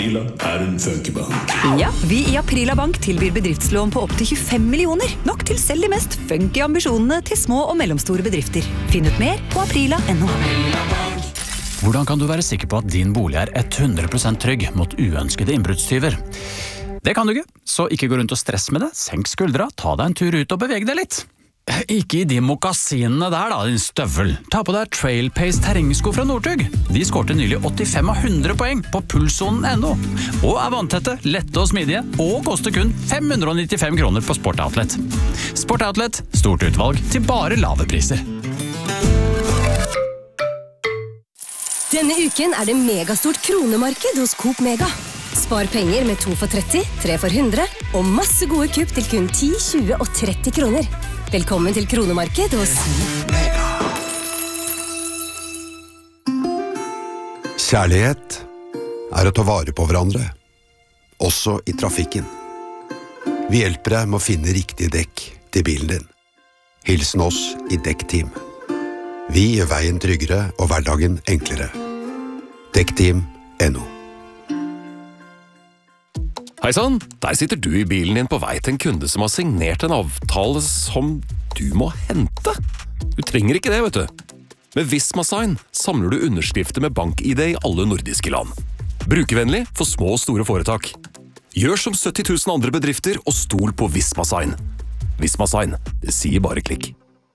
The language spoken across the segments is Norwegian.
Aprila en funkybank. Ja, vi I Aprila Bank tilbyr bedriftslån på opp til 25 millioner. Nok til selv de mest funky ambisjonene til små og mellomstore bedrifter. Finn ut mer på aprila.no. Hvordan kan du være sikker på at din bolig 100% trygg mot uønskede innbruddstyver? Det kan du ikke, så ikke gå rundt og stress med det. Senk skuldra, ta deg en tur ut og beveg deg litt. Ikke I de mokassinene der da, din støvel. Ta på deg Trailpace terrengsko fra Northug. De skårte nylig 85 av 100 poeng på pulssonen.no. Og vanntette, lette og smidige, og koster kun 595 kroner på Sport Outlet. Sport Outlet, stort utvalg til bare lave priser. Denne uken det megastort kronemarked hos Coop Mega. Spar penger med 2 for 30, 3 for 100 og masse gode kupp til kun 10, 20 og 30 kroner. Velkommen til kronemarked hos Coop Mega. Kjærlighet å ta vare på hverandre, også I trafikken. Vi hjelper deg med å finne riktig dekk til bilen din. Hilsen oss I Dekkteam. Vi gjør veien tryggere og hverdagen enklere. Dekkteam.no. Hei sann, der sitter du I bilen din på vei til en kunde som har signert en avtale som du må hente. Du trenger ikke det, vet du. Med Visma-sign samler du underskrifter med bank-ID I alle nordiske land. Brukervennlig for små og store foretak. Gjør som 70 000 andre bedrifter og stol på Visma-sign. Visma-sign, det sier bare klikk.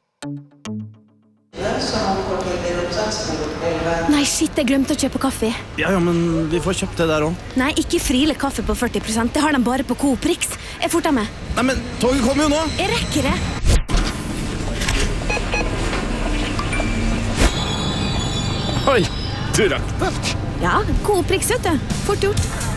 Nei, shit, jeg glemte å kjøpe kaffe. Ja, men vi får kjøpt det der også. Nei, ikke Friele kaffe på 40%. Det har de bare på Coop Rix. Jeg forter meg. Nei, men toget kommer jo nå. Jeg rekker det. Oi, du rakk det. Ja, Coop Rix, vet du. Fort gjort.